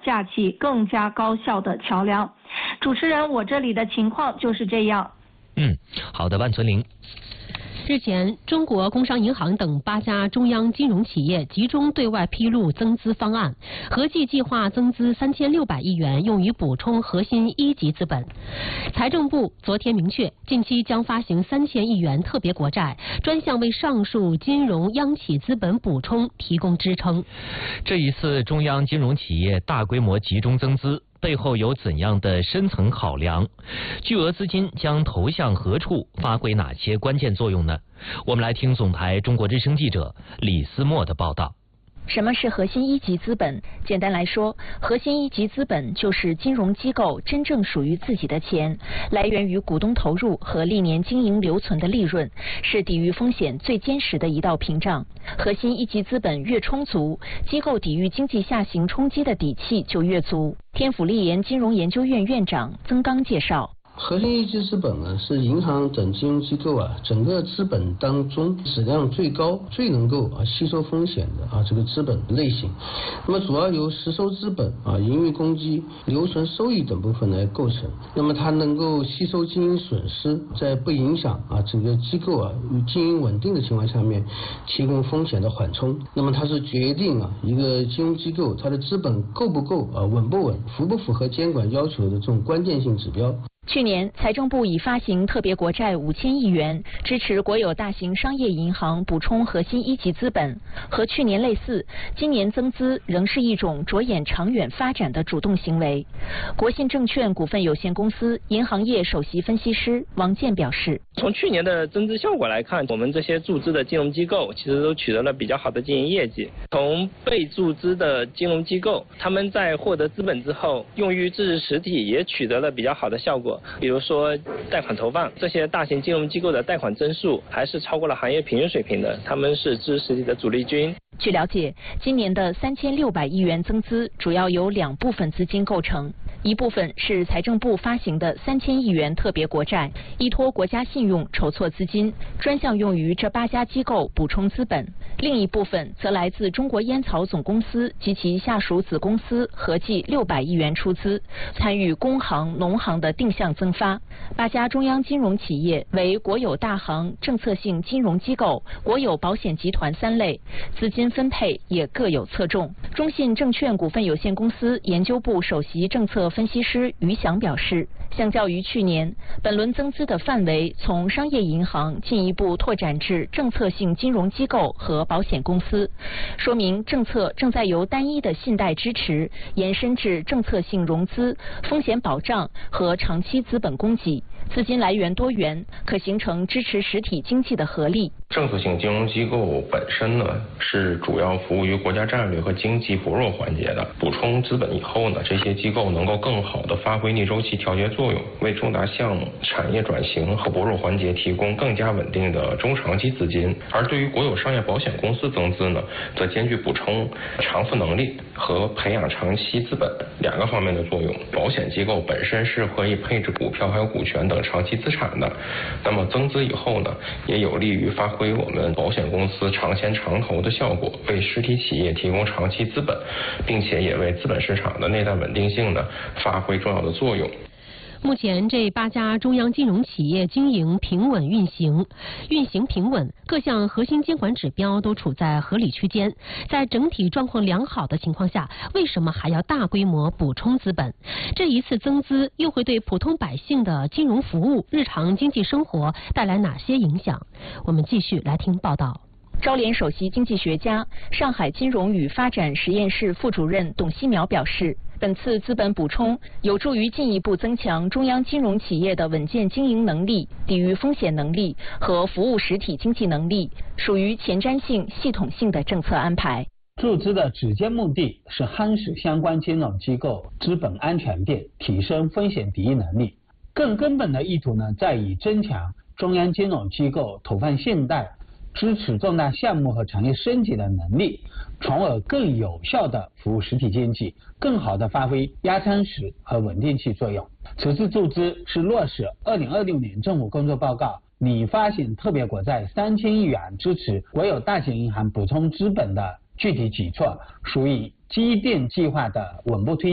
架起更加高效的桥梁。主持人，我这里的情况就是这样。 好的，万存玲。 日前，中国工商银行等8家中央金融企业集中对外披露增资方案，合计计划增资3600亿元，用于补充核心一级资本。财政部昨天明确，近期将发行3000亿元特别国债，专项为上述金融央企资本补充提供支撑。 这一次中央金融企业大规模集中增资，背后有怎样的深层考量？巨额资金将投向何处，发挥哪些关键作用呢？我们来听总台中国之声记者李思墨的报道。 什么是核心一级资本？简单来说，核心一级资本就是金融机构真正属于自己的钱，来源于股东投入和历年经营留存的利润，是抵御风险最坚实的一道屏障。核心一级资本越充足，机构抵御经济下行冲击的底气就越足。天府立研金融研究院院长曾刚介绍。 核心一级资本呢，是银行等金融机构整个资本当中质量最高、最能够吸收风险的这个资本类型。那么主要由实收资本盈余公积、留存收益等部分来构成。那么它能够吸收经营损失，在不影响整个机构经营稳定的情况下面，提供风险的缓冲。那么它是决定一个金融机构它的资本够不够、稳不稳、符不符合监管要求的这种关键性指标。 去年，财政部已发行特别国债5000亿元，支持国有大型商业银行补充核心一级资本。和去年类似，今年增资仍是一种着眼长远发展的主动行为。国信证券股份有限公司银行业首席分析师王健表示， 从去年的增资效果来看，我们这些注资的金融机构其实都取得了比较好的经营业绩。从被注资的金融机构，他们在获得资本之后，用于支持实体也取得了比较好的效果。比如说贷款投放，这些大型金融机构的贷款增速还是超过了行业平均水平的，他们是支持实体的主力军。 据了解，今年的3600亿元增资主要由2部分资金构成，一部分是财政部发行的3000亿元特别国债，依托国家信用筹措资金，专项用于这8家机构补充资本；另一部分则来自中国烟草总公司及其下属子公司合计600亿元出资，参与工行、农行的定向增发。8家中央金融企业为国有大行、政策性金融机构、国有保险集团3类，资金分配也各有侧重。中信证券股份有限公司研究部首席政策分析师于翔表示，相较于去年，本轮增资的范围从商业银行进一步拓展至政策性金融机构和保险公司，说明政策正在由单一的信贷支持延伸至政策性融资、风险保障和长期资本供给，资金来源多元，可形成支持实体经济的合力。 政策性金融机构本身呢，是主要服务于国家战略和经济薄弱环节的。补充资本以后呢，这些机构能够更好地发挥逆周期调节作用，为重大项目、产业转型和薄弱环节提供更加稳定的中长期资金。而对于国有商业保险公司增资呢，则兼具补充偿付能力和培养长期资本2个方面的作用。保险机构本身是可以配置股票还有股权等长期资产的，那么增资以后呢，也有利于发挥我们保险公司长钱长投的效果，为实体企业提供长期资本，并且也为资本市场的内在稳定性呢发挥重要的作用。 目前这8家中央金融企业经营平稳运行平稳，各项核心监管指标都处在合理区间。在整体状况良好的情况下，为什么还要大规模补充资本？这一次增资又会对普通百姓的金融服务、日常经济生活带来哪些影响？我们继续来听报道。 招联首席经济学家、上海金融与发展实验室副主任董希苗表示，本次资本补充有助于进一步增强中央金融企业的稳健经营能力、抵御风险能力和服务实体经济能力，属于前瞻性、系统性的政策安排。 注资的直接目的是夯实相关金融机构资本安全链，提升风险抵御能力。更根本的意图呢，在于增强中央金融机构投放信贷、支持重大项目和产业升级的能力，从而更有效地服务实体经济，更好地发挥压舱石和稳定器作用。此次注资是落实2026年政府工作报告拟发行特别国债3000亿元，支持国有大型银行补充资本的具体举措，属于积淀计划的稳步推进。